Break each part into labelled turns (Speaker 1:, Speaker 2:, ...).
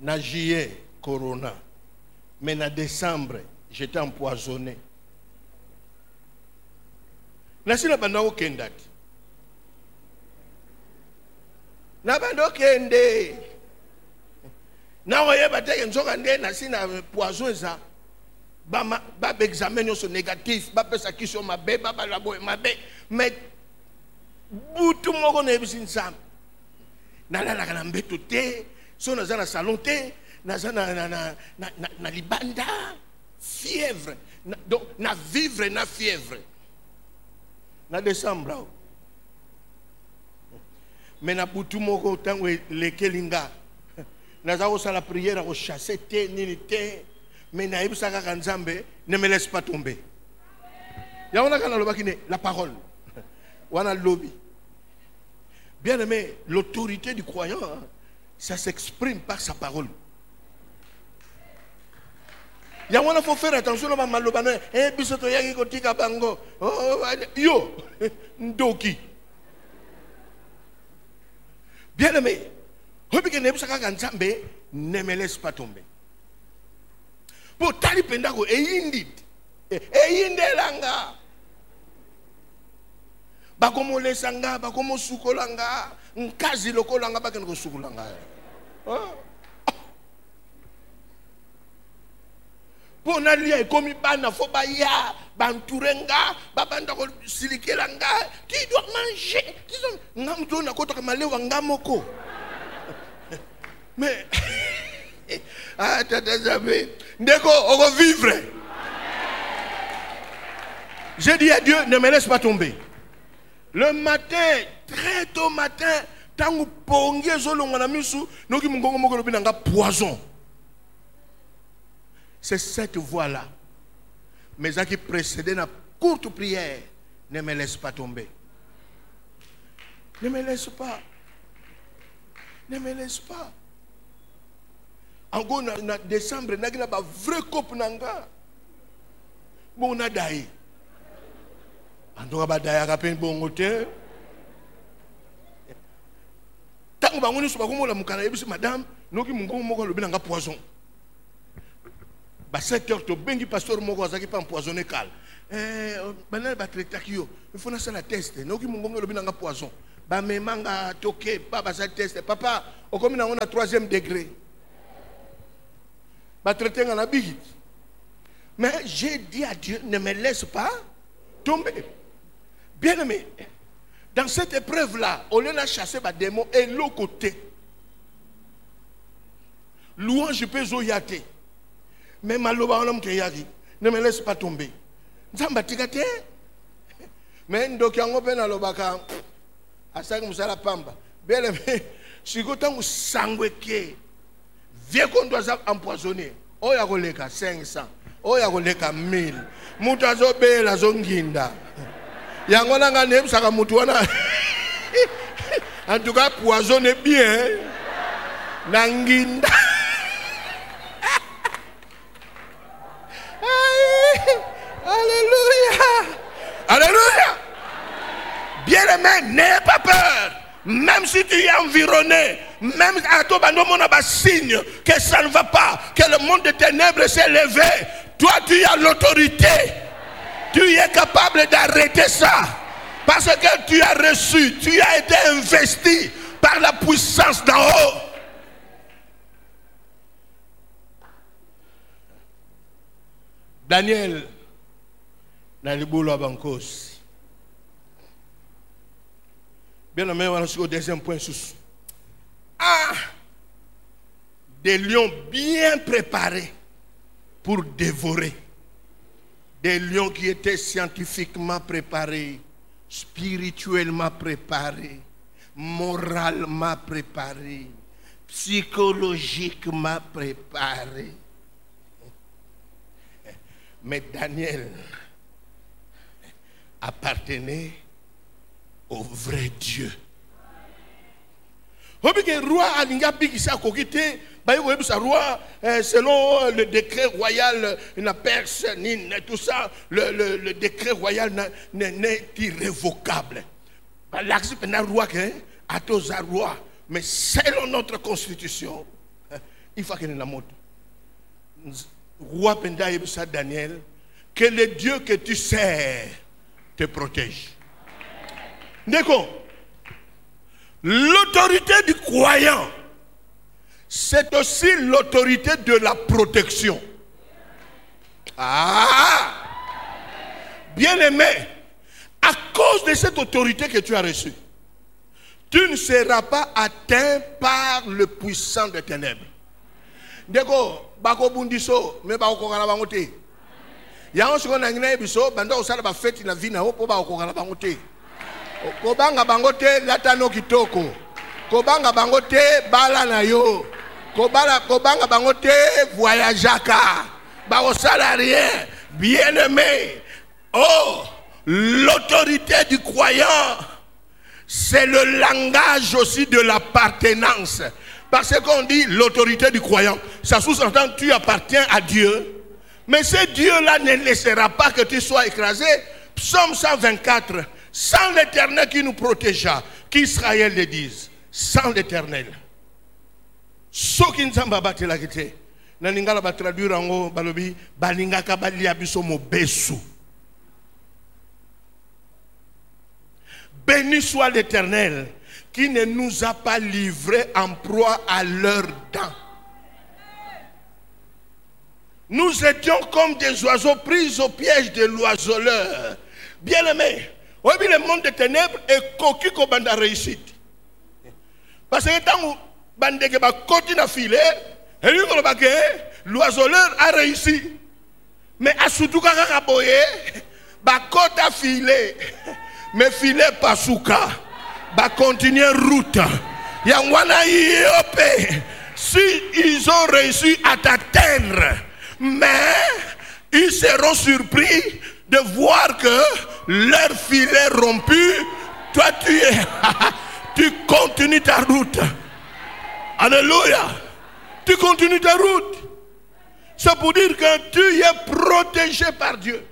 Speaker 1: Na juillet, corona. Mais en décembre, j'étais empoisonné. Nasi na banda okendati. Na banda okende. Na oye bateke nzoka nde nasi na poison ça. Ba examen yo so négatif, ba pesa kisho mabe, ba labo mabe. Mais butu moko na ebisi nsam. Na la na mbeto te, so na na salon te, na libanda fièvre. Donc na vivre na fièvre. Na décembre. Mais na butu moko tango lekelinga. Na za la prière au chasser te nini te. Mais na ibusaka kanzambe ne me laisse pas tomber. Ya on a kana lobakine la parole. Wana lobby. Bien aimé, l'autorité du croyant, ça s'exprime par sa parole. Il y a faut faire attention à malobane. Eh bisoto yaki kotika bango. Oh yo ndoki. Bien aimé, hobike ne busaka kanzambe ne me laisse pas tomber. Pour tali pendako eyindi. Eyindelanga. Bakomo lesanga, bakomo sukolanga, nkazi lokolanga bakeno sukolanga. Pour nalia komi bana fo ba ya, banturenga, babanda ko silikelanga, qui doit manger. Ngamto na kota malewa ngamoko. Mais ah tata jamais ndeko on va vivre. J'ai dit à Dieu ne me laisse pas tomber. Le matin, très tôt matin, tangu pongie zolonga na misu, noki mungongo moko lobi nanga poison. C'est cette voie-là. Mais ça qui précédait la courte prière, ne me laisse pas tomber. Ne me laisse pas. Ne me laisse pas. En gros, en décembre, il y a un vrai couple. Bon, on a d'ailleurs. En tout cas, d'ailleurs, il y a un bon hôtel. Tant que vous avez dit, madame, nous avons un poison. À 7 heures, il pasteur qui pas empoisonné cal. Il faut faire la test. Nous avons un poison. Papa, on a un 3e degré. Mais j'ai dit à Dieu, ne me laisse pas tomber. Bien aimé, dans cette épreuve-là, on a chassé les démons et l'autre côté. Louange peut zoyate. Mais maloba on ne me laisse pas tomber. Mais ndokiango pena lobaka asaki musala pamba. Bien aimé, si gotangu sangweke vieux qu'on doit empoisonner. Oh ya koleka 500. Oh ya koleka 1000. Mutu azobela zonginda. Yango nanga nebsaka mutu wana. En tout cas poisonner bien. Nanginda. Alléluia. Alléluia. Bien-aimé, n'aie pas peur. Même si tu es environné, même à toi, on a un signe que ça ne va pas, que le monde des ténèbres s'est levé. Toi, tu as l'autorité. Tu es capable d'arrêter ça. Parce que tu as reçu, tu as été investi par la puissance d'en haut. Daniel, dans le boulot à Bankos. Bien aimé, on va au deuxième point. Ah, des lions bien préparés pour dévorer. Des lions qui étaient scientifiquement préparés, spirituellement préparés, moralement préparés, psychologiquement préparés. Mais Daniel appartenait au vrai Dieu. Le roi Alinga Bigisa Kokite, roi, selon le décret royal, na Perse, tout ça, le décret royal n'est irrévocable. L'axe est un roi, roi, mais selon notre constitution, il faut qu'il y ait la moto. Roi Penda Ebsa Daniel, que le Dieu que tu sers te protège. D'accord. L'autorité du croyant, c'est aussi l'autorité de la protection. Ah! Bien-aimé, à cause de cette autorité que tu as reçue, tu ne seras pas atteint par le puissant des ténèbres. D'accord, bako bundiso, mais bako kogala bangote. Yango siko na ngina biso, banda osala ba fête na vie na ho po bako kogala bangote. Kobanga bangote latano kitoko. Kobanga bangote bala na yo. Kobanga bangote voyageaka. Bako sala rien. Bien-aimé. Oh, l'autorité du croyant, c'est le langage aussi de l'appartenance. Parce qu'on dit l'autorité du croyant, ça sous-entend que tu appartiens à Dieu. Mais ce Dieu-là ne laissera pas que tu sois écrasé. Psaume 124, sans l'Éternel qui nous protégea, qu'Israël le dise, sans l'Éternel. Ce qui nous a battu la guité, naninga la traduire en haut, balobi, balinga kabali abiso mo besu. Béni soit l'Éternel qui ne nous a pas livrés en proie à leurs dents. Nous étions comme des oiseaux pris au piège de l'oiseleur. Bien-aimé, oui, le monde des ténèbres est coquille comme bande réussite. Parce que tant que bande côté na filé, et l'oiseleur a réussi. Mais à surtout quand on a boyé, côte a filé. Mais filet pasuka, va continuer route. Yangwana yope. Si ils ont réussi à t'atteindre, mais ils seront surpris de voir que leur filet rompu, toi tu continues ta route. Alléluia. Tu continues ta route. C'est pour dire que tu es protégé par Dieu.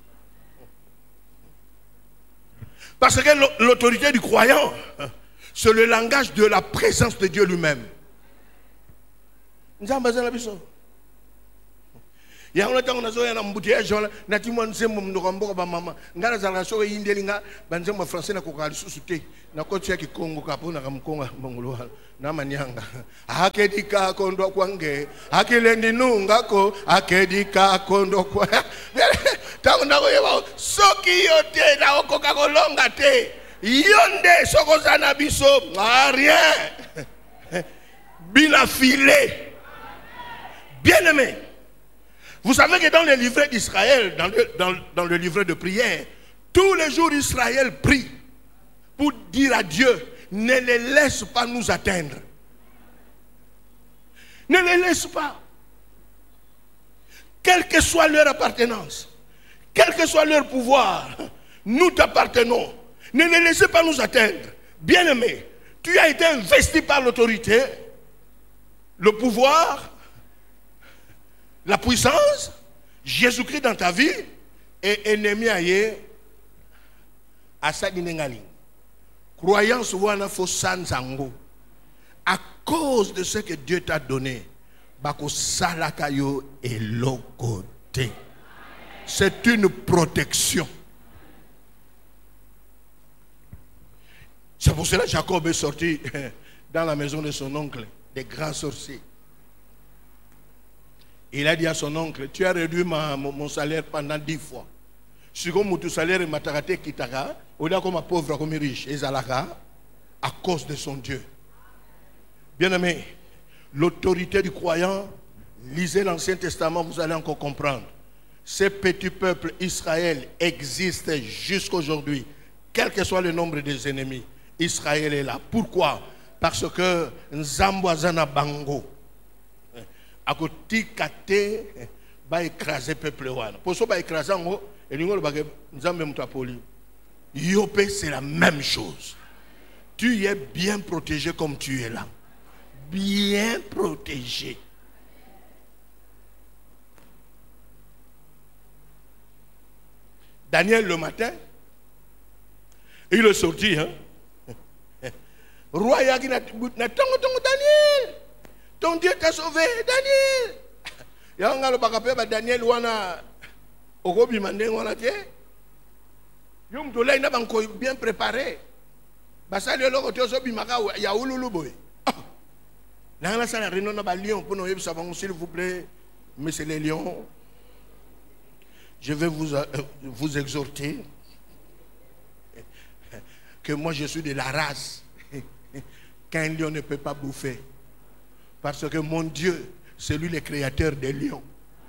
Speaker 1: Parce que l'autorité du croyant, c'est le langage de la présence de Dieu lui-même. Nous avons besoin de la personne. Il y a un temps où nous avons un embouteillage, nous avons dit que nous avons maman. Nous avons dit que nous avons français, nous avons dit na kocha kikongo kapona kamkonga mongolwa na manyanga akedika kondo kwange akilendi nungako akedika kondo kwa tangu ndako yeba soki yote na okoka kolonga te yonde sokozana biso rien bila filé. Bien-aimé, vous savez que dans le livret d'Israël, dans le livret de prière, tous les jours Israël prie pour dire à Dieu, ne les laisse pas nous atteindre. Ne les laisse pas. Quelle que soit leur appartenance, quel que soit leur pouvoir, nous t'appartenons. Ne les laissez pas nous atteindre. Bien-aimé, tu as été investi par l'autorité, le pouvoir, la puissance, Jésus-Christ dans ta vie, et ennemi aïe à sa guinengali. Croyance wana fo sanzango. À cause de ce que Dieu t'a donné, bako salakayo et lokote. C'est une protection. C'est pour cela que Jacob est sorti dans la maison de son oncle, des grands sorciers. Il a dit à son oncle, tu as réduit mon salaire pendant 10 fois. Si comme ton salaire est matarate kitaka, on a comme pauvre comme riche, et zalaka, à cause de son Dieu. Bien-aimé, l'autorité du croyant, lisez l'Ancien Testament, vous allez encore comprendre. Ce petit peuple Israël existe jusqu'à aujourd'hui, quel que soit le nombre des ennemis. Israël est là. Pourquoi? Parce que Nzambouazana Bango, à côté kate, va écraser le peuple. Pour ça, va écraser en haut. Et nous, Yopé, c'est la même chose. Tu es bien protégé comme tu es là. Bien protégé. Daniel, le matin, il est sorti. Roi Yagi n'a Daniel. ton Dieu t'a sauvé, Daniel. Yanga le bakape ba Daniel wana okobi mande wana te. Yum to laina banko bien préparé. Basali loko te so bimaka ya ululu boy. Nanga sala réunion na ba lion pour nous yebisa bango s'il vous plaît, monsieur les lions. Je vais vous exhorter que moi je suis de la race qu'un lion ne peut pas bouffer. Parce que mon Dieu, c'est lui le créateur des lions.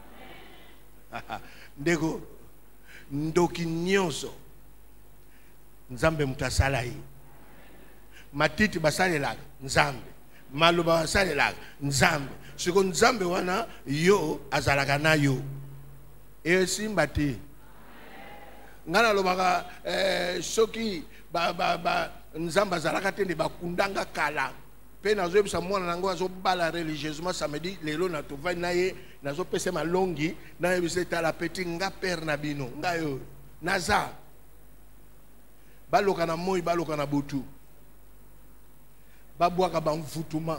Speaker 1: Ndego, ndoki nyonso, nzambe mutasala yi. Matiti basalela nzambe, maluba basalela nzambe. Siko nzambe wana yo azalaka na yo. Et simbati. Ngana lobaka soki nzamba zalaka tende bakundanga kala. Pe nazo yebisa mwana nango azo bala religieusement samedi lelo na to vai naye nazo pese malongi na yebisa tala petit nga père na bino ngayo naza baloka na moi baloka na butu babwaka bamvutuma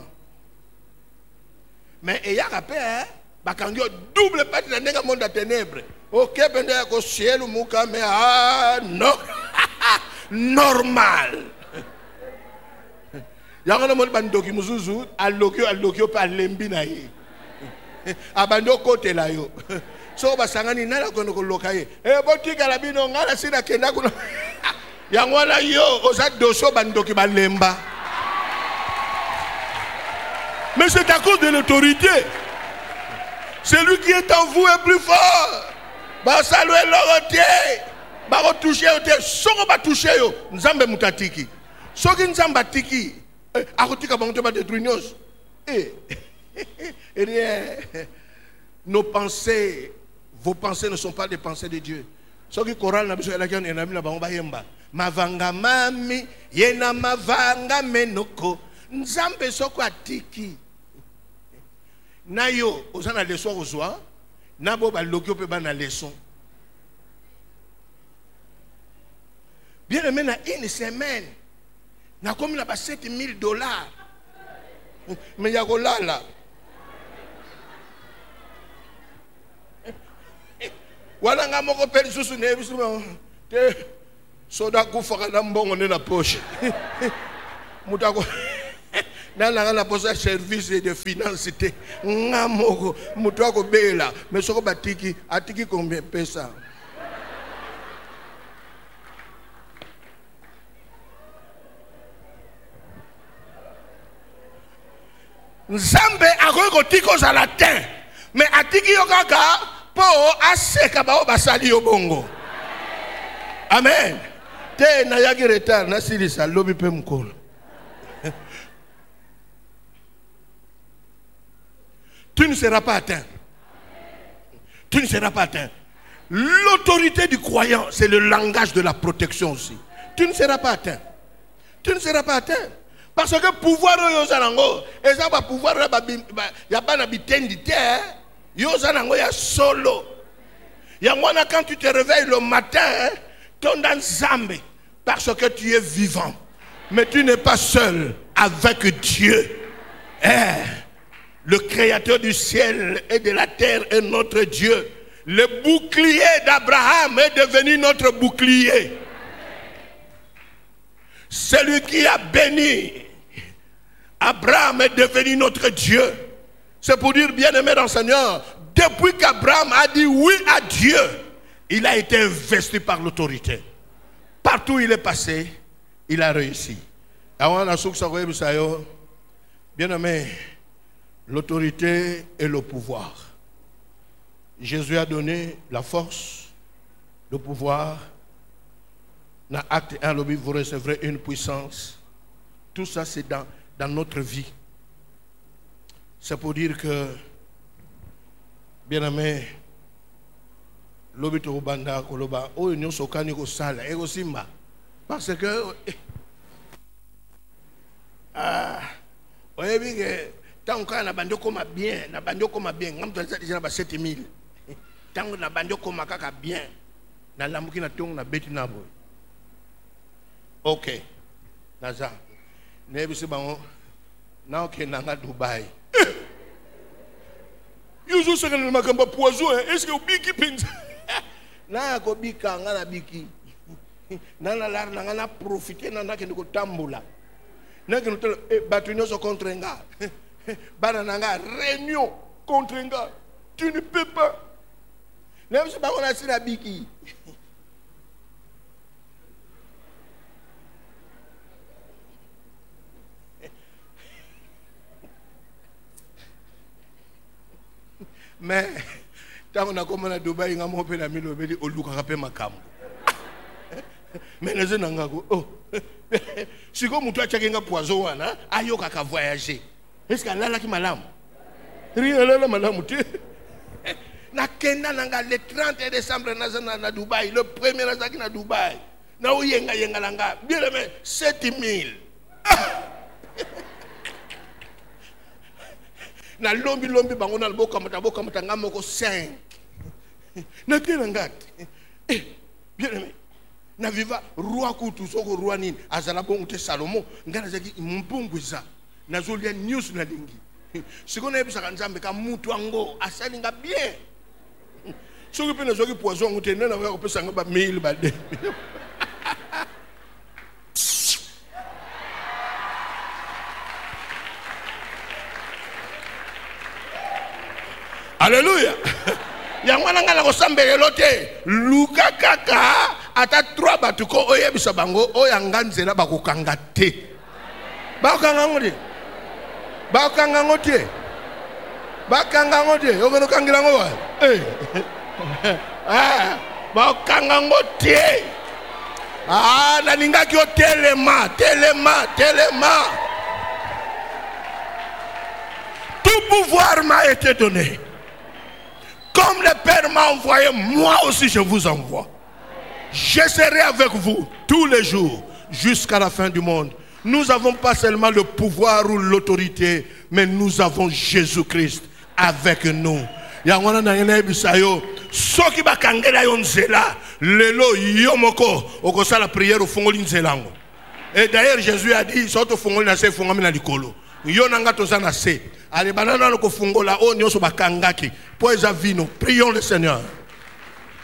Speaker 1: mais eyaka pe bakangi double partie na ndenga monde à ténèbres OK pende ko cielo muka mais non normal. Yangana mon bandoki muzuzu alokyo pa lembi na ye. Abando kote la yo. So basangani nala kono koloka ye. Botika la bino ngala sina kenda kuna. Yangwana yo oza doso bandoki balemba. Mais c'est à cause de l'autorité. Celui qui est en vous est plus fort. Basalwe lorotie. Baro toucher ote soko ba toucher yo. Nzambe mutatiki. Soki nzamba tiki. Akotika bango ba détruire. Rien. Nos pensées, vos pensées ne sont pas des pensées de Dieu. Soki choral na biso elaki na na bango ba yemba. Mavanga mami yena mavanga menoko. Nzambe soko atiki. Na yo ozana leçon ozwa. Na bo ba lokyo pe ba na leçon. Bien aimé, na une semaine. Na comme na ba $7,000. Mais ya ko lala. Wala nga moko peli susu ne bisu te soda kufa na mbongo ne na poche. Mutako na la poche service de finance te nga moko mutako bela mais soko batiki atiki combien pesa. Nzambe akoki tiko za latin mais atiki yo kaka po aseka bao basali yo bongo. Amen. Te na yaki retard na silisa lobi pe mkolo. Tu ne seras pas atteint. Tu ne seras pas atteint. L'autorité du croyant, c'est le langage de la protection aussi. Tu ne seras pas atteint. Tu ne seras pas atteint. Parce que pouvoir yozanango, et ça va pouvoir ya bana bitendi te, yozanango ya solo. Yangwana quand tu te réveilles le matin, ton dans Zambé, parce que tu es vivant. Mais tu n'es pas seul avec Dieu. Le créateur du ciel et de la terre est notre Dieu. Le bouclier d'Abraham est devenu notre bouclier. Celui qui a béni Abraham est devenu notre Dieu. C'est pour dire, bien-aimé dans le Seigneur, depuis qu'Abraham a dit oui à Dieu, il a été investi par l'autorité. Partout où il est passé, il a réussi. Bien-aimé, l'autorité et le pouvoir. Jésus a donné la force, le pouvoir. Dans Acte 1, vous recevrez une puissance. Tout ça, c'est dans notre vie. C'est pour dire que, bien-aimé, lobi to banda koloba o union sokani ko sala ego simba parce que oyebi que tant que na bando koma bien ngam to déjà ba 7,000 tant na bando koma kaka bien na lamuki na tong na beti na bo. OK naza nebi se bango na OK nanga Dubai Yuzu saka na makamba poison, est-ce que obiki penza? Na ko bika ngana biki. Nana lar na ngana profiter na ndake ndiko tambula. Na ke notela batunion so contre nga. Bana nanga réunion contre nga. Tu ne peux pas. Même si on a si la biki. Mais tant on a comme à Dubaï, on a mon père ami le dit au Luka rappelle ma cam. Mais les gens n'ont pas. Oh, si comme toi tu as un poison, hein, ayo kaka voyager. Est-ce qu'elle a là qui malam? Rien là malam tu. Na Kenya nanga le 30 décembre na Dubaï, le premier na Dubaï. Na uyenga yenga langa. Bien mais 7000. Na lombi bango na boka mata ngamoko 5 na kena ngati bien aimé na viva roi kutu soko roi nini azala bongo te Salomo ngana zaki mpungwiza na zolia news na lingi sikona ebisaka nzambe ka mutu ango asalinga bien soki pe na zoki poison ngote nena wa kopesa ngaba 1000 ba 2000. Alléluia. Yangwana ngala ko sambele lote. Luka kaka ata 3 batuko oyebisa bango oyanganzela bakukanga te. Bakanga ngode. Bakanga ngode. Bakanga ngode. Yokono kangira ngowa. Bakanga ngode. Naninga ki o telema. Tout pouvoir m'a été donné. Comme le Père m'a envoyé, moi aussi je vous envoie. Je serai avec vous tous les jours jusqu'à la fin du monde. Nous n'avons pas seulement le pouvoir ou l'autorité, mais nous avons Jésus-Christ avec nous. Yangwana na yena bisayo soki bakangela yo nzela lelo yomoko okosa la prière au fongoli nzelango. Et d'ailleurs Jésus a dit soto fongoli na se fongami na likolo. Yo nanga toza na se. Allez banana ko fongola o nyoso bakangaki. Po eza vino. Prions le Seigneur.